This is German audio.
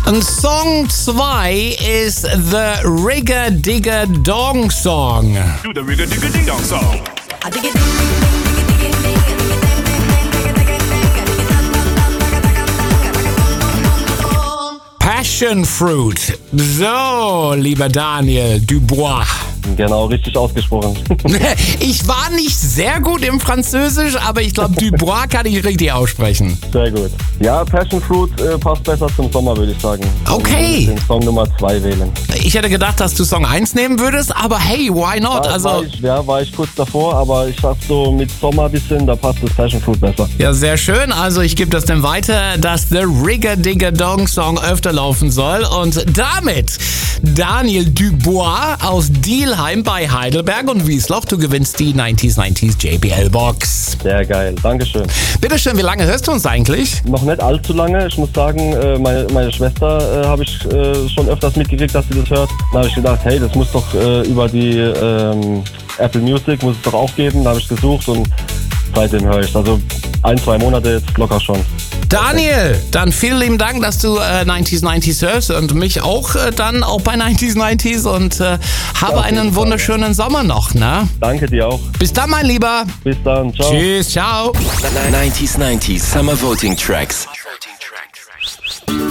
Und Song 2 ist The Rigger Digger Dong Song. Do the rigga digga ding dong song. Passion Fruit. So, lieber Daniel Dubois. Genau, richtig ausgesprochen. Ich war nicht sehr gut im Französisch, aber ich glaube, Dubois kann ich richtig aussprechen. Sehr gut. Ja, Passion Fruit passt besser zum Sommer, würde ich sagen. Okay. Den Song Nummer 2 wählen. Ich hätte gedacht, dass du Song 1 nehmen würdest, aber hey, why not? War ich kurz davor, aber ich sag so mit Sommer ein bisschen, da passt das Passion Fruit besser. Ja, sehr schön. Also ich gebe das dann weiter, dass The Rigger Digger Dong Song öfter laufen soll. Und damit Daniel Dubois aus Dielheim bei Heidelberg und Wiesloch. Du gewinnst die 90s JBL Box. Sehr geil, Dankeschön. Bitteschön, wie lange hörst du uns eigentlich? Noch nicht allzu lange. Ich muss sagen, meine Schwester habe ich schon öfters mitgekriegt, dass sie das hört. Da habe ich gedacht, hey, das muss doch über die Apple Music, muss es doch auch geben. Da habe ich gesucht und seitdem höre ich. Also 1-2 Monate jetzt locker schon. Daniel, dann vielen lieben Dank, dass du 90s hörst und mich auch dann auch bei 90s und habe einen wunderschönen Sommer noch, ne? Danke dir auch. Bis dann, mein Lieber. Bis dann, ciao. Tschüss, ciao. 90s Summer Voting Tracks.